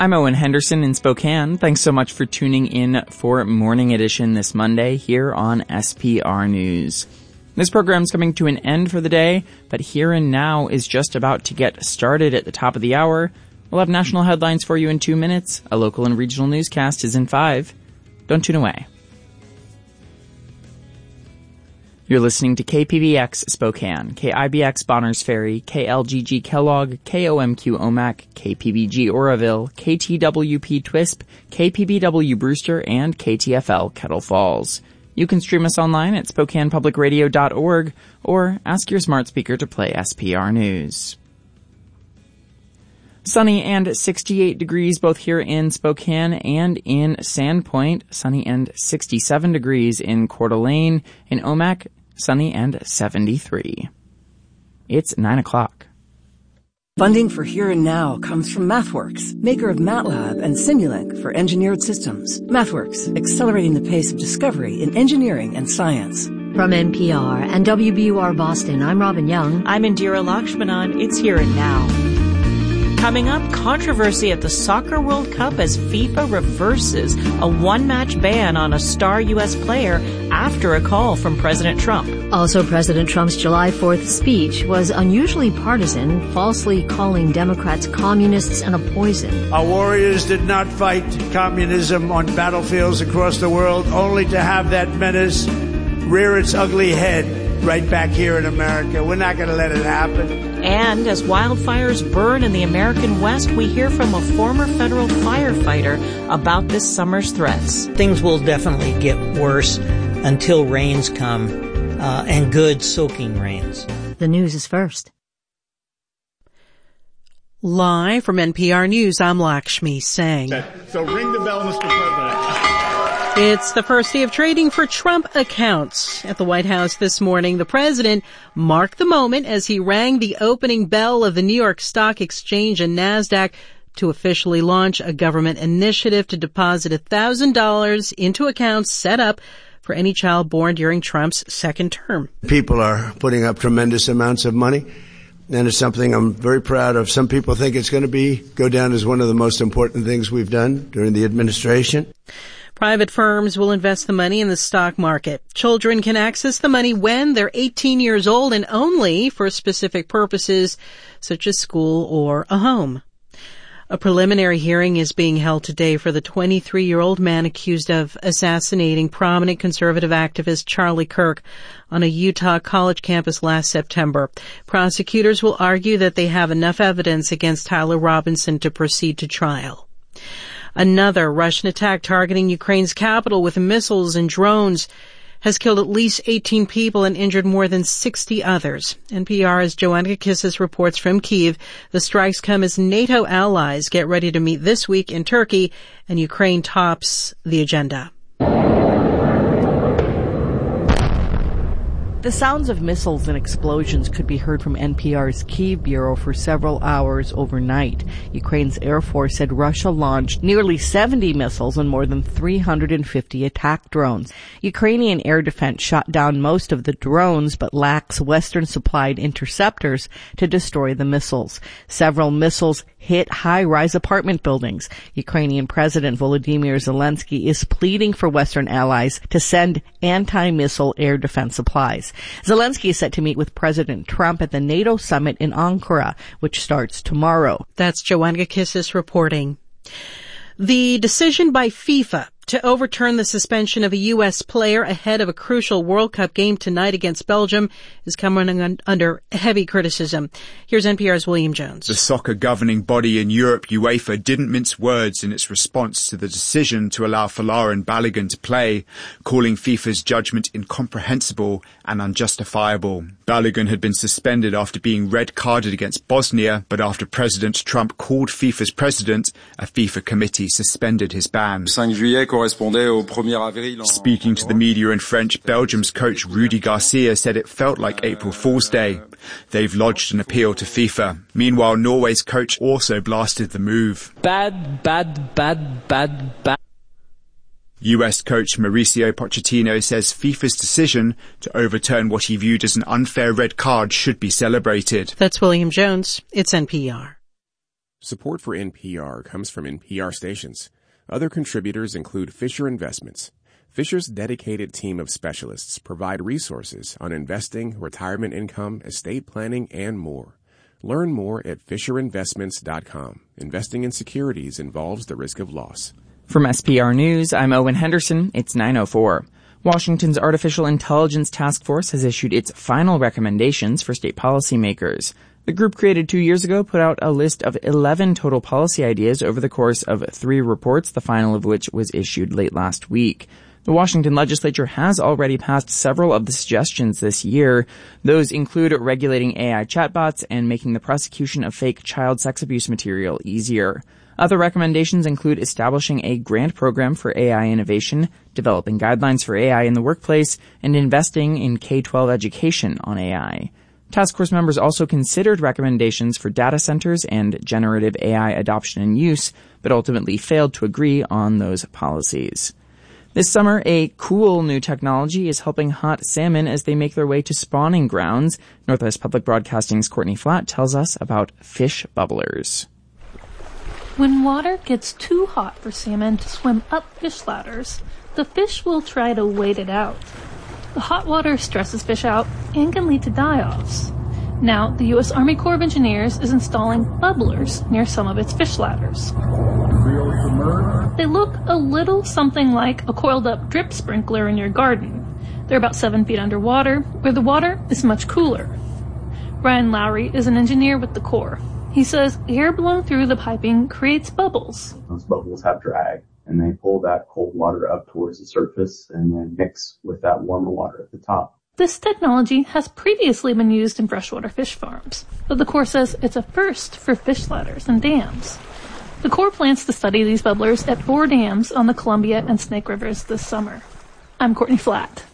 I'm Owen Henderson in Spokane. Thanks so much for tuning in for Morning Edition this Monday here on SPR News. This program's coming to an end for the day, but Here and Now is just about to get started at the top of the hour. We'll have national headlines for you in 2 minutes. A local and regional newscast is in 5. Don't tune away. You're listening to KPBX Spokane, KIBX Bonners Ferry, KLGG Kellogg, KOMQ Omak, KPBG Oroville, KTWP Twisp, KPBW Brewster, and KTFL Kettle Falls. You can stream us online at SpokanePublicRadio.org or ask your smart speaker to play SPR News. Sunny and 68 degrees both here in Spokane and in Sandpoint. Sunny and 67 degrees in Coeur d'Alene. In Omak, sunny and 73. It's 9 o'clock. Funding for Here and Now comes from MathWorks, maker of MATLAB and Simulink for engineered systems. MathWorks, accelerating the pace of discovery in engineering and science. From NPR and WBUR Boston, I'm Robin Young. I'm Indira Lakshmanan. It's Here and Now. Coming up, controversy at the Soccer World Cup as FIFA reverses a one-match ban on a star U.S. player after a call from President Trump. Also, President Trump's July 4th speech was unusually partisan, falsely calling Democrats communists and a poison. Our warriors did not fight communism on battlefields across the world, only to have that menace rear its ugly head right back here in America. We're not going to let it happen. And as wildfires burn in the American West, we hear from a former federal firefighter about this summer's threats. Things will definitely get worse until rains come, and good soaking rains. The news is first. Live from NPR News, I'm Lakshmi Singh. So ring the bell, Mr. President. It's the first day of trading for Trump accounts. At the White House this morning, the president marked the moment as he rang the opening bell of the New York Stock Exchange and NASDAQ to officially launch a government initiative to deposit $1,000 into accounts set up for any child born during Trump's second term. People are putting up tremendous amounts of money, and it's something I'm very proud of. Some people think it's going to go down as one of the most important things we've done during the administration. Private firms will invest the money in the stock market. Children can access the money when they're 18 years old and only for specific purposes such as school or a home. A preliminary hearing is being held today for the 23-year-old man accused of assassinating prominent conservative activist Charlie Kirk on a Utah college campus last September. Prosecutors will argue that they have enough evidence against Tyler Robinson to proceed to trial. Another Russian attack targeting Ukraine's capital with missiles and drones has killed at least 18 people and injured more than 60 others. NPR's Joanna Kissis reports from Kyiv. The strikes come as NATO allies get ready to meet this week in Turkey, and Ukraine tops the agenda. The sounds of missiles and explosions could be heard from NPR's Kyiv bureau for several hours overnight. Ukraine's Air Force said Russia launched nearly 70 missiles and more than 350 attack drones. Ukrainian air defense shot down most of the drones but lacks Western-supplied interceptors to destroy the missiles. Several missiles hit high-rise apartment buildings. Ukrainian President Volodymyr Zelensky is pleading for Western allies to send anti-missile air defense supplies. Zelensky is set to meet with President Trump at the NATO summit in Ankara, which starts tomorrow. That's Joanna Kissis reporting. The decision by FIFA to overturn the suspension of a U.S. player ahead of a crucial World Cup game tonight against Belgium is coming under heavy criticism. Here's NPR's William Jones. The soccer governing body in Europe, UEFA, didn't mince words in its response to the decision to allow Folarin Balogun to play, calling FIFA's judgment incomprehensible and unjustifiable. Balogun had been suspended after being red-carded against Bosnia, but after President Trump called FIFA's president, a FIFA committee suspended his ban. Speaking to the media in French, Belgium's coach Rudy Garcia said it felt like April Fool's Day. They've lodged an appeal to FIFA. Meanwhile, Norway's coach also blasted the move. Bad. US coach Mauricio Pochettino says FIFA's decision to overturn what he viewed as an unfair red card should be celebrated. That's William Jones. It's NPR. Support for NPR comes from NPR stations. Other contributors include Fisher Investments. Fisher's dedicated team of specialists provide resources on investing, retirement income, estate planning, and more. Learn more at FisherInvestments.com. Investing in securities involves the risk of loss. From SPR News, I'm Owen Henderson. It's 9:04. Washington's Artificial Intelligence Task Force has issued its final recommendations for state policymakers. The group created 2 years ago put out a list of 11 total policy ideas over the course of 3 reports, the final of which was issued late last week. The Washington legislature has already passed several of the suggestions this year. Those include regulating AI chatbots and making the prosecution of fake child sex abuse material easier. Other recommendations include establishing a grant program for AI innovation, developing guidelines for AI in the workplace, and investing in K-12 education on AI. Task Force members also considered recommendations for data centers and generative AI adoption and use, but ultimately failed to agree on those policies. This summer, a cool new technology is helping hot salmon as they make their way to spawning grounds. Northwest Public Broadcasting's Courtney Flatt tells us about fish bubblers. When water gets too hot for salmon to swim up fish ladders, the fish will try to wait it out. The hot water stresses fish out and can lead to die-offs. Now, the U.S. Army Corps of Engineers is installing bubblers near some of its fish ladders. They look a little something like a coiled-up drip sprinkler in your garden. They're about 7 feet underwater, where the water is much cooler. Brian Lowry is an engineer with the Corps. He says air blown through the piping creates bubbles. Those bubbles have drag, and they pull that cold water up towards the surface and then mix with that warmer water at the top. This technology has previously been used in freshwater fish farms, but the Corps says it's a first for fish ladders and dams. The Corps plans to study these bubblers at 4 dams on the Columbia and Snake Rivers this summer. I'm Courtney Flatt.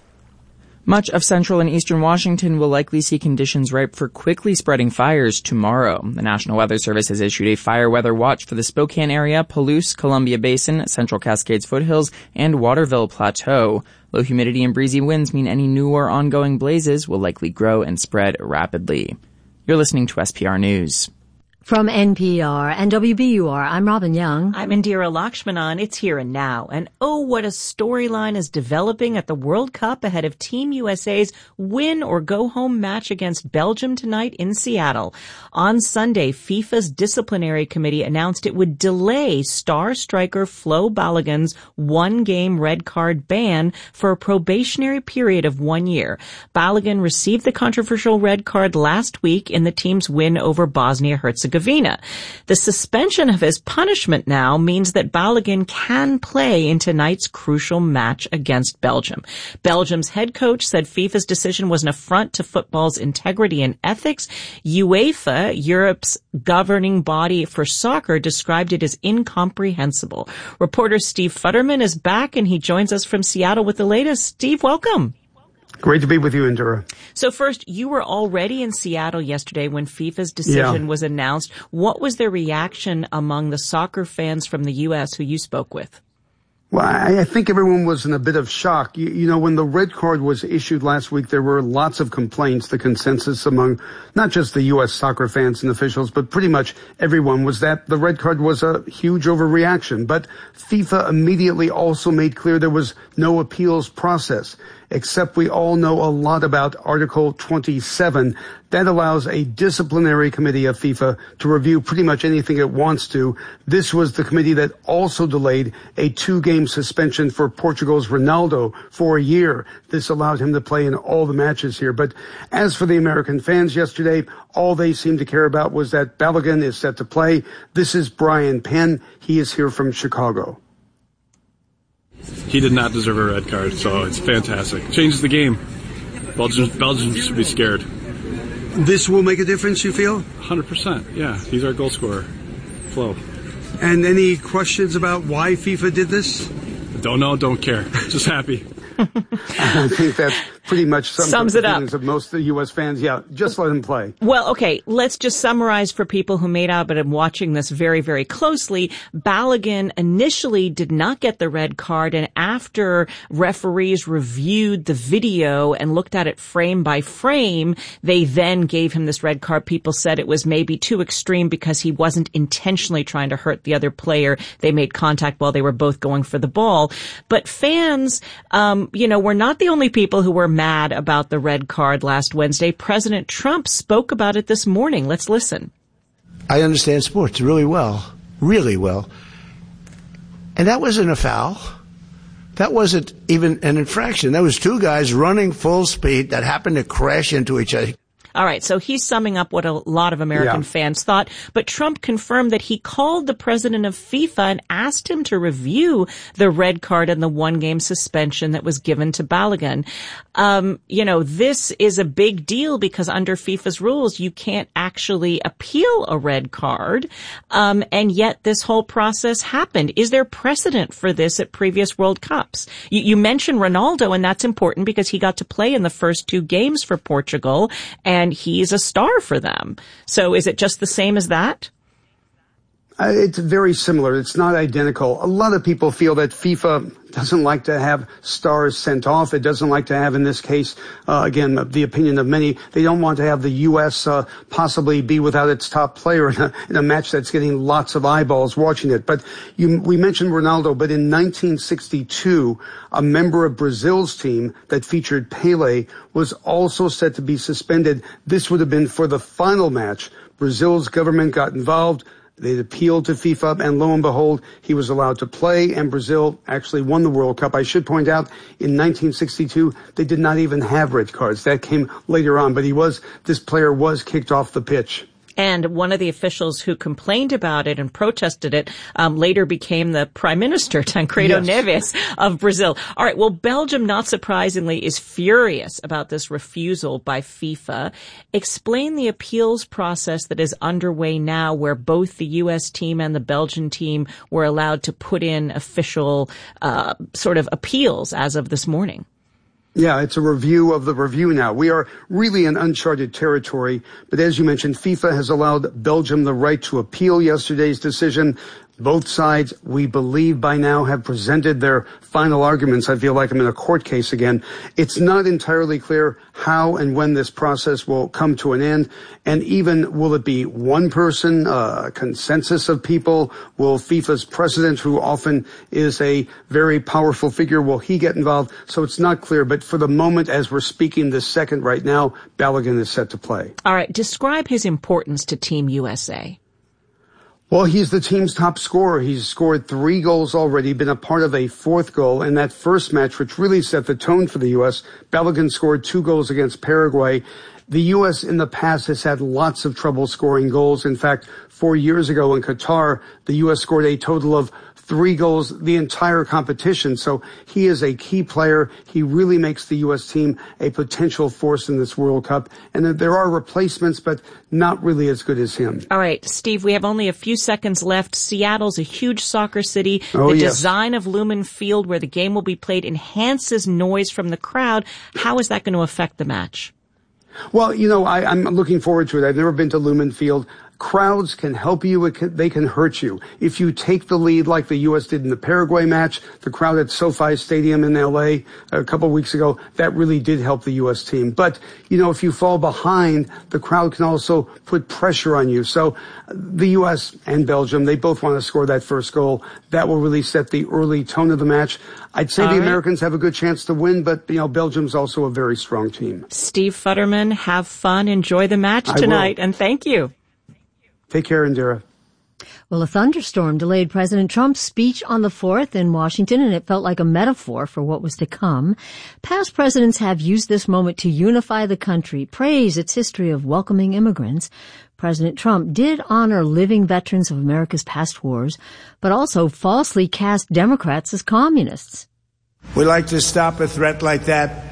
Much of central and eastern Washington will likely see conditions ripe for quickly spreading fires tomorrow. The National Weather Service has issued a fire weather watch for the Spokane area, Palouse, Columbia Basin, Central Cascades foothills, and Waterville Plateau. Low humidity and breezy winds mean any new or ongoing blazes will likely grow and spread rapidly. You're listening to SPR News. From NPR and WBUR, I'm Robin Young. I'm Indira Lakshmanan. It's Here and Now. And oh, what a storyline is developing at the World Cup ahead of Team USA's win-or-go-home match against Belgium tonight in Seattle. On Sunday, FIFA's disciplinary committee announced it would delay star striker Flo Balogun's 1-game red card ban for a probationary period of 1 year. Balogun received the controversial red card last week in the team's win over Bosnia-Herzegovina. The suspension of his punishment now means that Balogun can play in tonight's crucial match against Belgium. Belgium's head coach said FIFA's decision was an affront to football's integrity and ethics. UEFA, Europe's governing body for soccer, described it as incomprehensible. Reporter Steve Futterman is back, and he joins us from Seattle with the latest. Steve, welcome. Great to be with you, Indira. So first, you were already in Seattle yesterday when FIFA's decision was announced. What was the reaction among the soccer fans from the U.S. who you spoke with? Well, I think everyone was in a bit of shock. You know, when the red card was issued last week, there were lots of complaints. The consensus among not just the U.S. soccer fans and officials, but pretty much everyone was that the red card was a huge overreaction. But FIFA immediately also made clear there was no appeals process, except we all know a lot about Article 27. That allows a disciplinary committee of FIFA to review pretty much anything it wants to. This was the committee that also delayed a 2-game suspension for Portugal's Ronaldo for a year. This allowed him to play in all the matches here. But as for the American fans yesterday, all they seemed to care about was that Balogun is set to play. This is Brian Penn. He is here from Chicago. He did not deserve a red card, so it's fantastic. Changes the game. Belgium should be scared. This will make a difference, you feel? 100%, yeah. He's our goal scorer, Flo. And any questions about why FIFA did this? Don't know, don't care. Just happy. I think that's pretty much sums it up. Of most of the U.S. fans. Yeah, just let him play. Well, okay, let's just summarize for people who may not have been watching this very, very closely. Balogun initially did not get the red card, and after referees reviewed the video and looked at it frame by frame, they then gave him this red card. People said it was maybe too extreme because he wasn't intentionally trying to hurt the other player. They made contact while they were both going for the ball. But fans, were not the only people who were mad about the red card last Wednesday. President Trump spoke about it this morning. Let's listen. I understand sports really well. And that wasn't a foul. That wasn't even an infraction. That was two guys running full speed that happened to crash into each other. All right, so he's summing up what a lot of American fans thought, but Trump confirmed that he called the president of FIFA and asked him to review the red card and the one-game suspension that was given to Balogun. This is a big deal because under FIFA's rules, you can't actually appeal a red card, and yet this whole process happened. Is there precedent for this at previous World Cups? You mentioned Ronaldo, and that's important because he got to play in the first two games for Portugal, and he's a star for them. So is it just the same as that? It's very similar. It's not identical. A lot of people feel that FIFA doesn't like to have stars sent off. It doesn't like to have, in this case, again, the opinion of many, they don't want to have the U.S. Possibly be without its top player in a match that's getting lots of eyeballs watching it. But we mentioned Ronaldo, but in 1962, a member of Brazil's team that featured Pelé was also set to be suspended. This would have been for the final match. Brazil's government got involved. They appealed to FIFA, and lo and behold, he was allowed to play, and Brazil actually won the World Cup. I should point out, in 1962, they did not even have red cards. That came later on, but this player was kicked off the pitch. And one of the officials who complained about it and protested it later became the Prime Minister, Tancredo Neves of Brazil. All right, well, Belgium, not surprisingly, is furious about this refusal by FIFA. Explain the appeals process that is underway now where both the U.S. team and the Belgian team were allowed to put in official sort of appeals as of this morning. Yeah, it's a review of the review now. We are really in uncharted territory, but as you mentioned, FIFA has allowed Belgium the right to appeal yesterday's decision. Both sides, we believe by now, have presented their final arguments. I feel like I'm in a court case again. It's not entirely clear how and when this process will come to an end. And even, will it be one person, a consensus of people? Will FIFA's president, who often is a very powerful figure, will he get involved? So it's not clear. But for the moment, as we're speaking this second right now, Balogun is set to play. All right. Describe his importance to Team USA. Well, he's the team's top scorer. He's scored 3 goals already, been a part of a 4th goal. And that first match, which really set the tone for the U.S., Balogun scored 2 goals against Paraguay. The U.S. in the past has had lots of trouble scoring goals. In fact, 4 years ago in Qatar, the U.S. scored a total of 3 goals the entire competition. So he is a key player. He really makes the U.S. team a potential force in this World Cup. And there are replacements, but not really as good as him. All right, Steve, we have only a few seconds left. Seattle's a huge soccer city. Oh, the yes. design of Lumen Field, where the game will be played, enhances noise from the crowd. How is that going to affect the match? Well, I'm looking forward to it. I've never been to Lumen Field. Crowds can help you. They can hurt you. If you take the lead like the U.S. did in the Paraguay match, the crowd at SoFi Stadium in L.A. a couple of weeks ago, that really did help the U.S. team. But, if you fall behind, the crowd can also put pressure on you. So the U.S. and Belgium, they both want to score that first goal. That will really set the early tone of the match. I'd say Americans have a good chance to win, but, Belgium's also a very strong team. Steve Futterman, have fun. Enjoy the match tonight. And thank you. Take care, Indira. Well, a thunderstorm delayed President Trump's speech on the 4th in Washington, and it felt like a metaphor for what was to come. Past presidents have used this moment to unify the country, praise its history of welcoming immigrants. President Trump did honor living veterans of America's past wars, but also falsely cast Democrats as communists. We like to stop a threat like that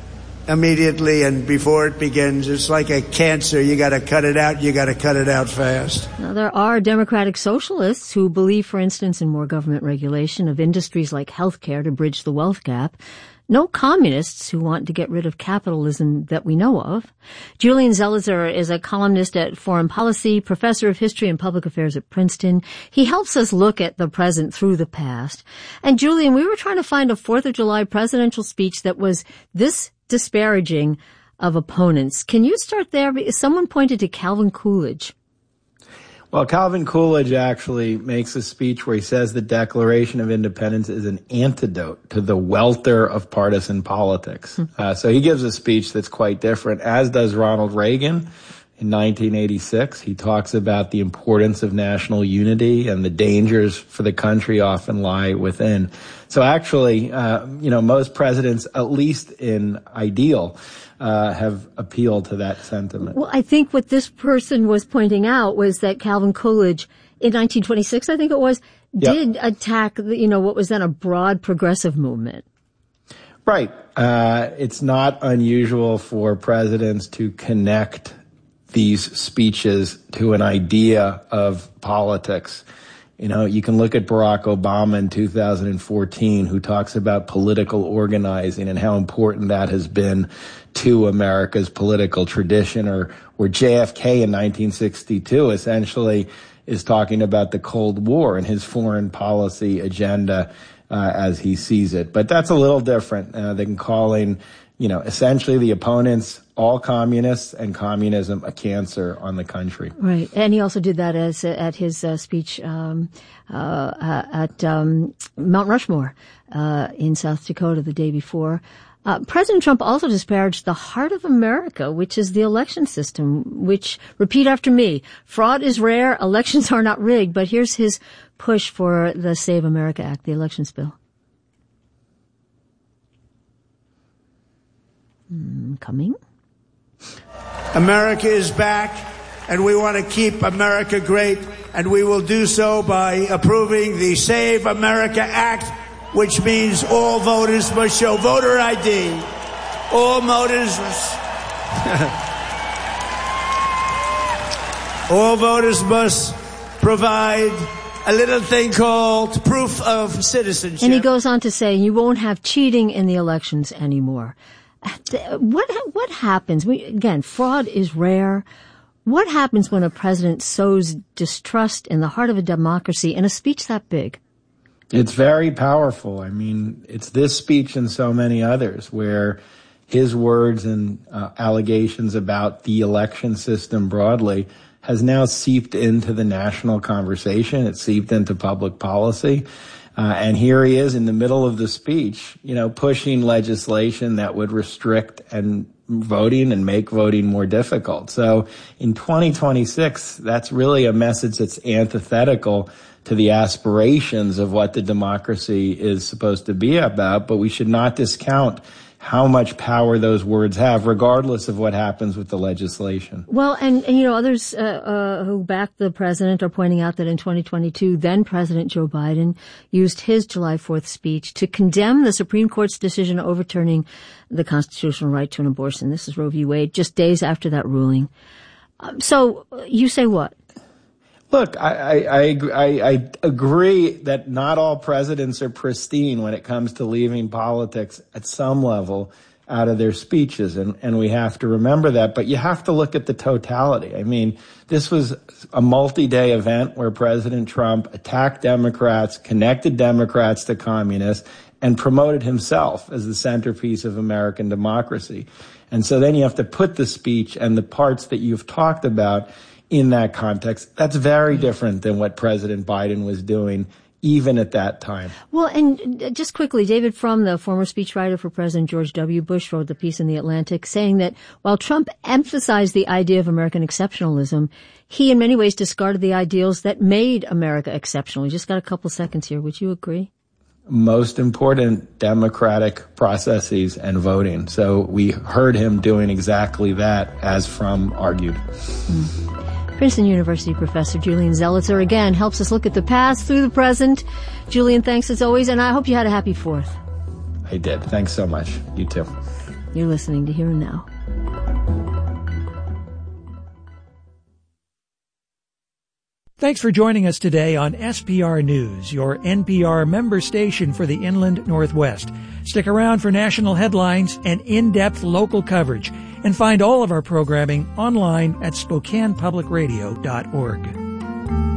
immediately and before it begins. It's like a cancer. You got to cut it out. You got to cut it out fast. Now, there are Democratic socialists who believe, for instance, in more government regulation of industries like healthcare to bridge the wealth gap. no communists who want to get rid of capitalism that we know of. Julian Zelizer is a columnist at Foreign Policy, professor of history and public affairs at Princeton. He helps us look at the present through the past. And Julian, we were trying to find a 4th of July presidential speech that was this disparaging of opponents. Can you start there? Someone pointed to Calvin Coolidge. Well, Calvin Coolidge actually makes a speech where he says the Declaration of Independence is an antidote to the welter of partisan politics. So he gives a speech that's quite different, as does Ronald Reagan in 1986. He talks about the importance of national unity and the dangers for the country often lie within. So actually, most presidents, at least in ideal, have appealed to that sentiment. Well, I think what this person was pointing out was that Calvin Coolidge, in 1926, I think it was, did attack, what was then a broad progressive movement. Right. It's not unusual for presidents to connect these speeches to an idea of politics. You can look at Barack Obama in 2014, who talks about political organizing and how important that has been to America's political tradition, or JFK in 1962 essentially is talking about the Cold War and his foreign policy agenda as he sees it. But that's a little different than calling, essentially the opponents all communists and communism a cancer on the country. Right. And he also did that at his speech at Mount Rushmore in South Dakota the day before. President Trump also disparaged the heart of America, which is the election system, which, repeat after me, fraud is rare, elections are not rigged, but here's his push for the Save America Act, the elections bill. Coming. America is back, and we want to keep America great, and we will do so by approving the Save America Act, which means all voters must show voter ID. All voters must provide a little thing called proof of citizenship. And he goes on to say, you won't have cheating in the elections anymore. What happens? Again, fraud is rare. What happens when a president sows distrust in the heart of a democracy in a speech that big? It's very powerful. I mean, it's this speech and so many others where his words and allegations about the election system broadly has now seeped into the national conversation. It's seeped into public policy. And here he is in the middle of the speech, pushing legislation that would restrict voting and make voting more difficult. So in 2026, that's really a message that's antithetical to the aspirations of what the democracy is supposed to be about, but we should not discount how much power those words have, regardless of what happens with the legislation. Well, and others who back the president are pointing out that in 2022, then President Joe Biden used his July 4th speech to condemn the Supreme Court's decision overturning the constitutional right to an abortion. This is Roe v. Wade, just days after that ruling. So you say what? Look, I agree that not all presidents are pristine when it comes to leaving politics at some level out of their speeches, and we have to remember that. But you have to look at the totality. I mean, this was a multi-day event where President Trump attacked Democrats, connected Democrats to communists, and promoted himself as the centerpiece of American democracy. And so then you have to put the speech and the parts that you've talked about in that context. That's very different than what President Biden was doing even at that time. Well, and just quickly, David Frum, the former speechwriter for President George W. Bush, wrote the piece in The Atlantic saying that while Trump emphasized the idea of American exceptionalism, he in many ways discarded the ideals that made America exceptional. We just got a couple seconds here. Would you agree? Most important, democratic processes and voting. So we heard him doing exactly that, as Frum argued. Princeton University professor Julian Zelizer again helps us look at the past through the present. Julian, thanks as always, and I hope you had a happy 4th. I did. Thanks so much. You too. You're listening to Here and Now. Thanks for joining us today on SPR News, your NPR member station for the Inland Northwest. Stick around for national headlines and in-depth local coverage, and find all of our programming online at SpokanePublicRadio.org.